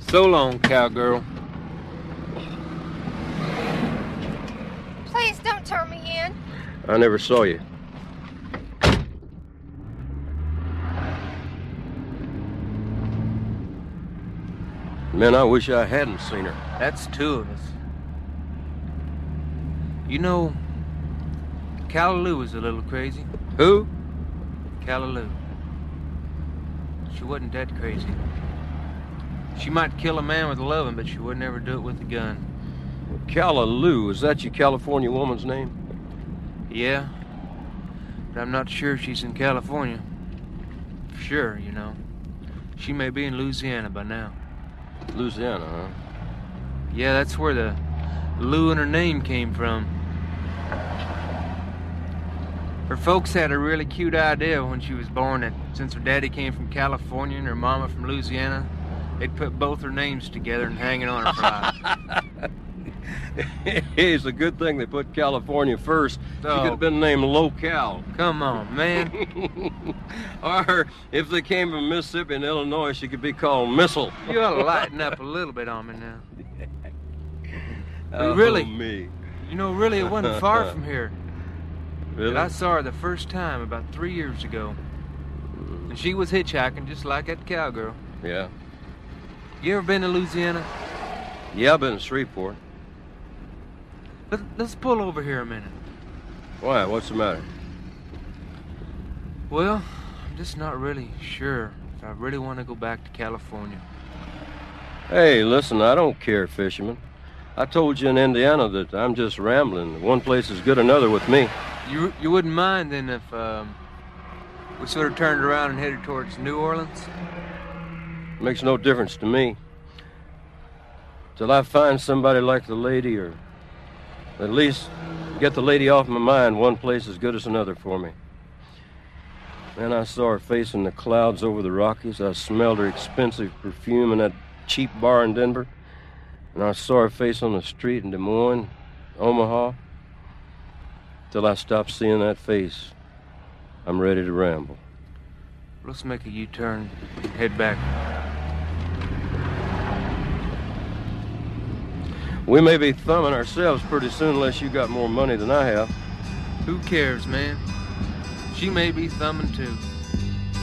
So long, cowgirl. Please don't turn me in. I never saw you. Man, I wish I hadn't seen her. That's two of us. You know, Callaloo was a little crazy. Who? Callaloo. She wasn't that crazy. She might kill a man with a loving, but she would never do it with a gun. Callaloo, is that your California woman's name? Yeah, but I'm not sure she's in California. For sure, you know. She may be in Louisiana by now. Louisiana, huh? Yeah, that's where the Lou in her name came from. Her folks had a really cute idea when she was born that since her daddy came from California and her mama from Louisiana, they'd put both her names together and hang it on her fly. It's a good thing they put California first. She could have been named Local. Come on, man. Or if they came from Mississippi and Illinois, she could be called Missile. You ought to lighten up a little bit on me now. Oh, really, me. You know, really, it wasn't far from here. Really? I saw her the first time about 3 years ago. And she was hitchhiking just like that cowgirl. Yeah. You ever been to Louisiana? Yeah, I've been to Shreveport. Let's pull over here a minute. Why? What's the matter? Well, I'm just not really sure if I really want to go back to California. Hey, listen, I don't care, fisherman. I told you in Indiana that I'm just rambling. One place is good another with me. You wouldn't mind then if we sort of turned around and headed towards New Orleans? Makes no difference to me. Till I find somebody like the lady, or at least get the lady off my mind, one place is good as another for me. Then I saw her face in the clouds over the Rockies. I smelled her expensive perfume in that cheap bar in Denver. And I saw her face on the street in Des Moines, Omaha. Till I stopped seeing that face, I'm ready to ramble. Let's make a U-turn and head back. We may be thumbing ourselves pretty soon unless you got more money than I have. Who cares, man? She may be thumbing too.